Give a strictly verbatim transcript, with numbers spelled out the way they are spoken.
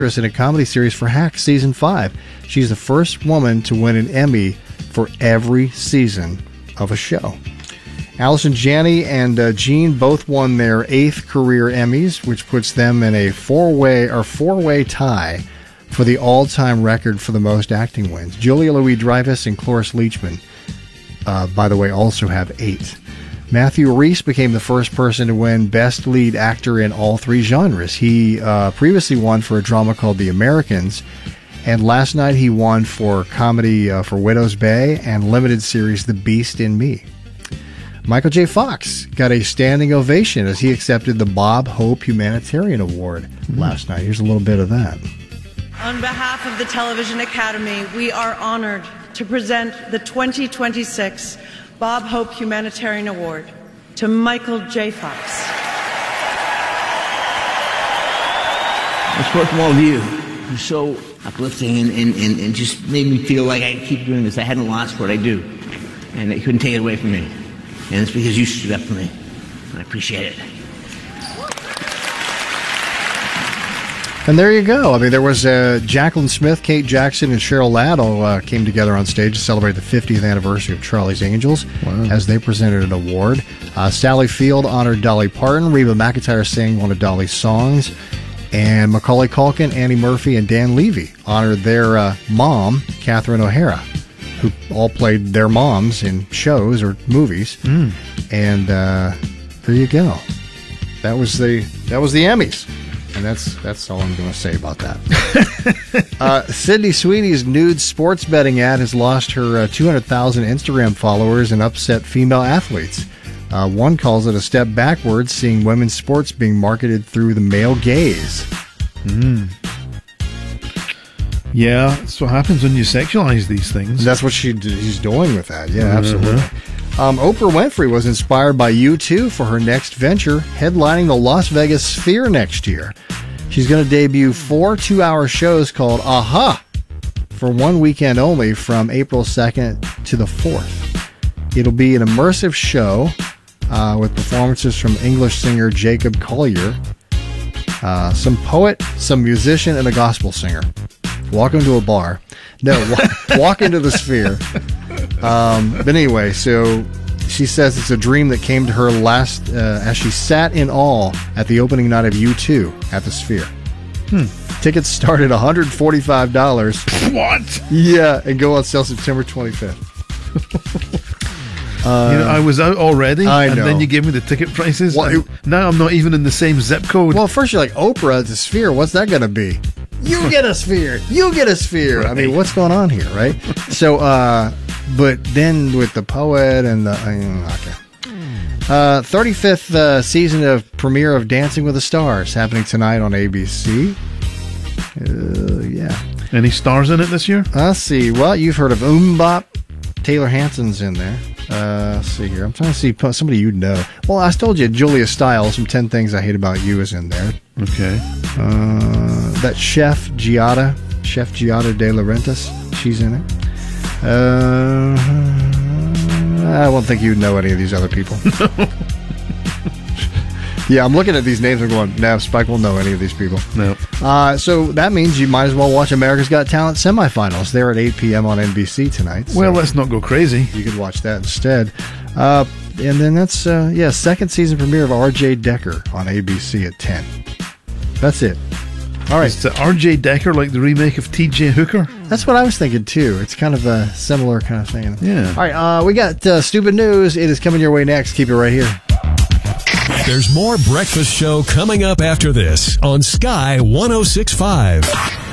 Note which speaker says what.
Speaker 1: in a comedy series for Hacks Season five. She's the first woman to win an Emmy for every season of a show. Allison Janney and uh, Jean both won their eighth career Emmys, which puts them in a four-way or four-way tie for the all-time record for the most acting wins. Julia Louis-Dreyfus and Cloris Leachman, uh, by the way, also have eight. Matthew Rhys became the first person to win Best Lead Actor in all three genres. He uh, previously won for a drama called The Americans, and last night he won for comedy uh, for Widow's Bay and limited series The Beast in Me. Michael J. Fox got a standing ovation as he accepted the Bob Hope Humanitarian Award last night. Here's a little bit of that.
Speaker 2: On behalf of the Television Academy, we are honored to present the twenty twenty-six Bob Hope Humanitarian Award to Michael J. Fox.
Speaker 3: I support from all of you. You're so uplifting and, and, and, and just made me feel like I keep doing this. I hadn't lost what I do, and they couldn't take it away from me. And it's because you stood up for me. And I appreciate it.
Speaker 1: And there you go. I mean, there was uh, Jacqueline Smith, Kate Jackson, and Cheryl Ladd all uh, came together on stage to celebrate the fiftieth anniversary of Charlie's Angels. Wow. As they presented an award. Uh, Sally Field honored Dolly Parton. Reba McEntire sang one of Dolly's songs. And Macaulay Culkin, Annie Murphy, and Dan Levy honored their uh, mom, Catherine O'Hara, who all played their moms in shows or movies. Mm. And uh, there you go. That was the that was the Emmys. And that's that's all I'm going to say about that. uh, Sydney Sweeney's nude sports betting ad has lost her uh, two hundred thousand Instagram followers and upset female athletes. Uh, one calls it a step backwards, seeing women's sports being marketed through the male gaze.
Speaker 4: Mm. Yeah, that's what happens when you sexualize these things.
Speaker 1: And that's what she she's doing with that. Yeah, absolutely. Mm-hmm. Um, Oprah Winfrey was inspired by U two for her next venture, headlining the Las Vegas Sphere next year. She's going to debut four two-hour shows called Aha for one weekend only from April second to the fourth. It'll be an immersive show uh, with performances from English singer Jacob Collier, uh, some poet, some musician, and a gospel singer. Walk into a bar. No, walk, walk into the Sphere. Um, but anyway, so she says it's a dream that came to her last uh, as she sat in awe at the opening night of U two at the Sphere. Hmm. Tickets start at one hundred forty-five dollars.
Speaker 4: What?
Speaker 1: Yeah, and go on sale September twenty-fifth.
Speaker 4: Uh, you know, I was out already,
Speaker 1: I
Speaker 4: and
Speaker 1: know.
Speaker 4: then you gave me the ticket prices.
Speaker 1: Well,
Speaker 4: and now I'm not even in the same zip code.
Speaker 1: Well, first you're like, Oprah at the Sphere, what's that going to be? You get a Sphere. You get a Sphere. Right. I mean, what's going on here, right? So, uh, but then with the poet and the... Uh, okay. Uh, thirty-fifth uh, season of premiere of Dancing with the Stars happening tonight on A B C. Uh, yeah.
Speaker 4: Any stars in it this year?
Speaker 1: Let's see. Well, you've heard of Umbop. Taylor Hanson's in there. Uh, let's see here. I'm trying to see somebody you'd know. Well, I told you Julia Stiles from ten Things I Hate About You is in there.
Speaker 4: Okay.
Speaker 1: Uh, that chef Giada, Chef Giada De Laurentiis, she's in it. Uh, I don't think you'd know any of these other people. No. Yeah, I'm looking at these names and going, no, Spike won't know any of these people.
Speaker 4: No.
Speaker 1: Uh, so that means you might as well watch America's Got Talent semifinals. They're at eight p.m. on N B C tonight. So
Speaker 4: well, let's not go crazy.
Speaker 1: You could watch that instead. Uh, and then that's, uh, yeah, second season premiere of R J Decker on A B C at ten. That's it. All right.
Speaker 4: Is R J Decker like the remake of T J Hooker?
Speaker 1: That's what I was thinking, too. It's kind of a similar kind of thing.
Speaker 4: Yeah.
Speaker 1: All right, uh, we got uh, Stupid News. It is coming your way next. Keep it right here.
Speaker 5: There's more Breakfast Show coming up after this on Sky one oh six point five.